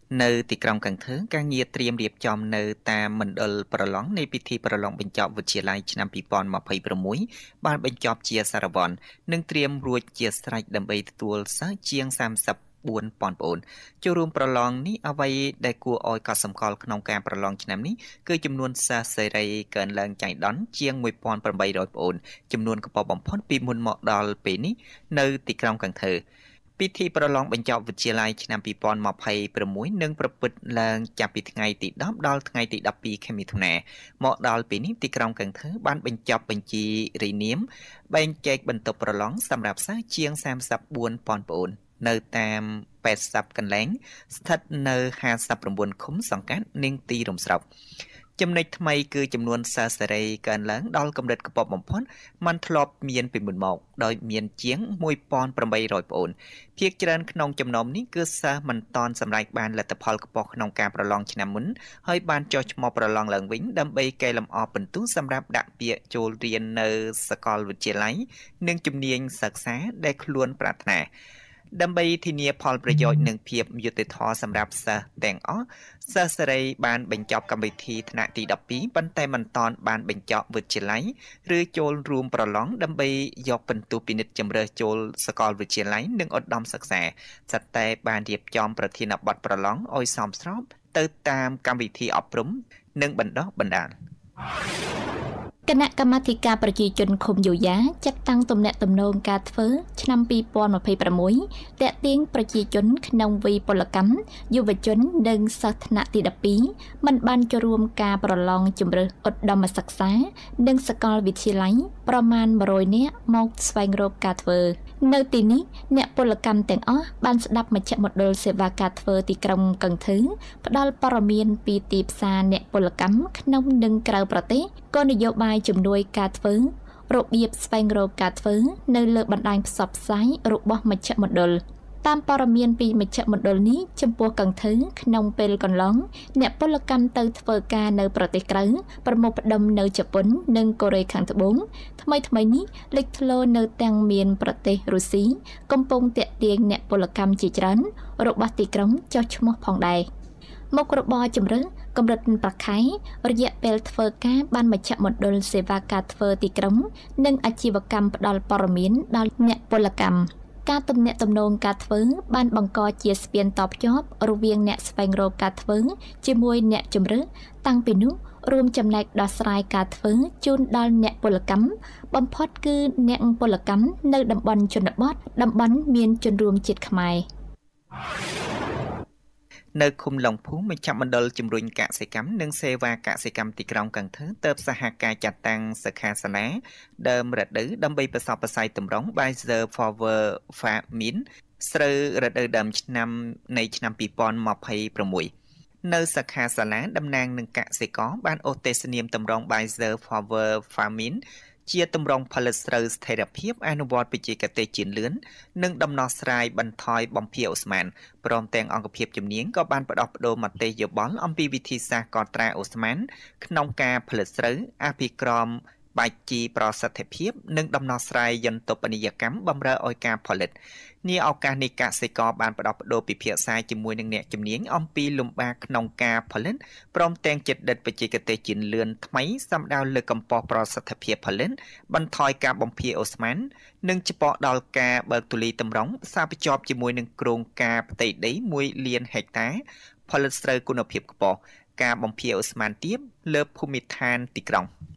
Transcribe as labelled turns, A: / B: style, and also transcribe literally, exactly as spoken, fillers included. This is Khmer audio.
A: Nơiទីក្រុងកន្ទើការងារត្រៀមរៀបចំនៅតាមមណ្ឌលប្រឡងនៃពិធីប្រឡងបញ្ចប់វិទ្យាល័យឆ្នាំពីរពាន់ម្ភៃប្រាំមួយបានបញ្ចប់ជាសារវ័ននិងត្រៀមរួចជាស្រេចដើម្បីទទួលសិស្សជាងសាមសិបបួនពាន់ប្អូនចូលរួមប្រឡងនេះអ្វីដែលគួរឲ្យកត់សម្គាល់ក្នុងការប្រឡងឆ្នាំនេះគឺចំនួនសិស្សសេរីកើនឡើងចៃដន្យជាងមួយពាន់ប្រាំបីរយប្អូនចំនួនខ្ពស់បំផុតពីមុនមកដល់ពេលនេះនៅទីក្រុងកន្ទើពិធីប្រឡងបញ្ចប់វិទ្យាល័យឆ្នាំពីរពាន់ម្ភៃប្រាំមួយនឹងប្រព្រឹត្តឡើងចាប់ពីថ្ងៃទីដប់ដល់ថ្ងៃទីដប់ពីរខែមិថុនាមកដល់ពេលនេះទីក្រុងកន្ទើបានបញ្ចប់បញ្ជីរីនាមបែងចែកបន្ទប់ប្រឡងសម្រាប់សិស្សជាងសាមសិបបួនពាន់ប្អូននៅតាមប៉ែតសិបកន្លែងស្ថិតនៅហាសិប៩ឃុំសង្កាត់និងទីរំស្រុកចំណុចថ្មីគឺចំនួនសិស្សសេរីកើនឡើងដល់កម្រិតខ្ពស់បំផុតมันធ្លាប់មានពីមុនមកដោយមានជាងមួយពាន់ប្រាំបីរយប្អូនភាគច្រើនក្នុងចំណោមនេះគឺសិស្សមិនតាន់សម្រេចបានលទ្ធផលខ្ពស់ក្នុងការប្រឡងឆ្នាំមុនហើយបានចុះឈ្មោះប្រឡងឡើងវិញដើម្បីកែលម្អពិន្ទុសម្រាប់ដាក់ពាក្យចូលរៀននៅសាកលវិទ្យាល័យនិងជំនាញសិក្សាដែលខ្លួនប្រាថ្នាដើម្បីធានាផលប្រយោជន៍និងភាពយុត្តិធម៌សម្រាប់សិស្សទាំងអស់សិស្សសេរីបានបញ្ចប់កម្មវិធីថ្នាក់ទីដប់ពីរប៉ុន្តែមិនទាន់បានបញ្ចប់វិទ្យាល័យឬចូលរួមប្រឡងដើម្បីយកពិន្ទុពិនិត្យជំរើសចូលសាកលវិទ្យាល័យនិងឧត្តមសិក្សាសត្វតែបានរៀបចំប្រធានបទប្រឡងឲ្យសមស្របទៅតាមកម្មវិធីអប់រំនិងបណ្ដុះបណ្ដាល
B: គណៈកម្មាធិការប្រជាជនឃុំយោយ៉ាចាត់តាំងទំនាក់ទំនងការធ្វើឆ្នាំពីរពាន់ម្ភៃប្រាំមួយតាក់ទាញប្រជាជនក្នុងវ័យពលកម្មយុវជននិងសិស្សថ្នាក់ទីដប់ពីរមិនបានចូលរួមការប្រឡងជម្រើសឧត្តមសិក្សានិងសាកលវិទ្យាល័យប្រមាណមួយរយនាក់មកស្វែងរកការធ្វើនៅទីនេះអ្នកពលកម្មទាំងអស់បានស្ដាប់មជ្ឈមណ្ឌលសេវាការធ្វើទីក្រុងកន្ទើផ្ដល់ព័ត៌មានពីទីផ្សារអ្នកពលកម្មក្នុងនិងក្រៅប្រទេសគោលនយោបាយជំនួយការធ្វើរបៀបស្វែងរកការធ្វើនៅលើបណ្ដាញផ្សព្វផ្សាយរបស់មជ្ឈមណ្ឌលតាមព័ត៌មានពីមជ្ឈមណ្ឌលនេះចំពោះកន្ទើក្នុងពេលកន្លងអ្នកពលកម្មទៅធ្វើការនៅប្រទេសក្រៅប្រមូលផ្ដុំនៅជប៉ុននិងកូរ៉េខាងត្បូងថ្មីថ្មីនេះលេចធ្លោនៅទាំងមានប្រទេសរុស្ស៊ីកំពុងតាក់ទាញអ្នកពលកម្មជាច្រើនរបស់ទីក្រុងចុះឈ្មោះផងដែរមុខរបរជំរឿកម្រិតប្រខែរយៈពេលធ្វើការបានមជ្ឈមណ្ឌលសេវាការធ្វើទីក្រុងនិងអាជីវកម្មផ្ដល់ព័ត៌មានដល់អ្នកពលកម្មការទំនាក់ទំនងការធ្វើបានបង្កជាស្ពានតភ្ជាប់រវាងអ្នកស្វែងរកការធ្វើជាមួយអ្នកជំរឿតាំងពីនោះរួមចំណែកដោះស្រាយការធ្វើជូនដល់អ្នកពលកម្មបំផុតគឺអ្នកពលកម្មនៅតំបន់ជនបទតំបន់មានជនរួមជាតិខ្មែរ
A: នៅឃុំឡុងភូមិមជ្ឈមណ្ឌលជំរុញកសិកម្មនិងសេវាកសិកម្មទីក្រុងកន្ទើទើបសហការចាត់តាំងសិក្ខាសាលាដើមរដូវដើម្បីប្រសពប្រស័យតម្រង់ Bayer Forward Farming ស្រូវរដូវដើមឆ្នាំនៃឆ្នាំពីរពាន់ម្ភៃប្រាំមួយនៅសិក្ខាសាលាតំណាងនឹងកសិករបានអូសទេសនាមតម្រង់ Bayer Forward Farmingជាតម្រង់ផលិតស្រូវស្ថិរភាពអនុវត្តបច្ចេកទេសជឿនលឿននិងដំណោះស្រាយបន្ថយបំភាយអូស្មန်ព្រមទាំងអង្គភាពជំនាញក៏បានផ្ដោតផ្ដោមតិយោបល់អំពីវិធីសាស្ត្រកត់ត្រាអូស្មန်ក្នុងការផលិតស្រូវអភិក្រមបាច់ជីប្រសិទ្ធភាពនិងដំណោះស្រាយយន្តពាណិជ្ជកម្មបម្រើឲ្យការផលិតនាឱកាសនេះកសិករបានផ្ដោតផ្ដោពិភាក្សាជាមួយនឹងអ្នកជំនាញអំពីលំបាកក្នុងការផលិតព្រមទាំងចិត្តដិតបច្ចេកទេសជឿនលឿនថ្មីសម្ដៅលើកម្ពស់ប្រសិទ្ធភាពផលិតបន្ថយការបំភាយអូស្មန်និងឆ្ពោះដល់ការបើកទូលាយតម្រង់ផ្សារភ្ជាប់ជាមួយនឹងគ្រោងការផ្ទៃដីមួយលានហិកតាផលិតស្រូវគុណភាពខ្ពស់ការបំភាយអូស្មန်ទាបលើភូមិឋានទីក្រុង